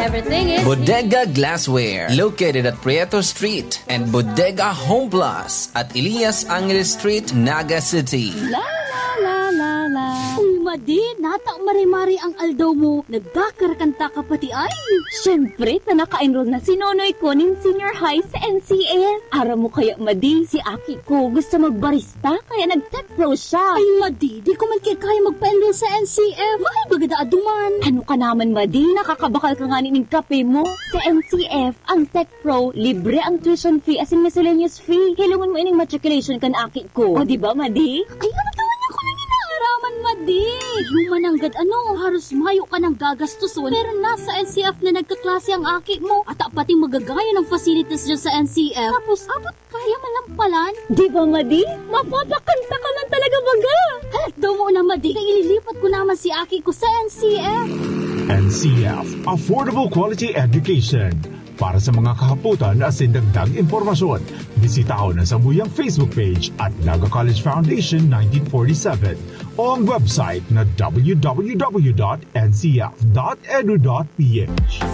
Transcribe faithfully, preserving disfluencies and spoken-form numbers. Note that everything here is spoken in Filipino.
Everything is Bodega Glassware, located at Prieto Street, and Bodega Home Plus at Elias Angeles Street, Naga City. La la la la la. Umadi, nata mari-mari ang aldaw mo. Nagdakar kanta ka pati ay. Siyempre, na naka-enroll na si Nonoy ko ning senior high sa N C F. Ara mo kaya, Madi, si Aki ko gusto magbarista, kaya nag-tech pro siya. Ay, Madi, di ko man kaya kaya magpa-enroll sa N C F. Mahal bagada aduman. Ano ka naman, Madi? Nakakabakal ka nga ng kape mo. Sa N C F, ang tech pro, libre ang tuition fee as in miscellaneous fee. Hilungan mo ining matriculation kan Aki ko. O, di ba, Madi? Ay, ano taman niya ko lang inaaraman, Madi. Human anggad ano, haros mayo ka ng gagastuson. Pero nasa N C F na nagkaklase ang Aki mo. At pati magagaya ng facilities dyan sa N C F. Tapos, abot kaya malampalan. Di ba, Madi? Mapapakanta ka man talaga baga. Halat daw mo na, Madi. Kaya ililipat ko naman si Aki ko sa N C F. N C F, Affordable Quality Education. Para sa mga kahaputan at sindagdag impormasyon, bisitaon ang Sambuyang Facebook page at Naga College Foundation nineteen forty-seven o ang website na w w w dot n c f dot e d u dot p h.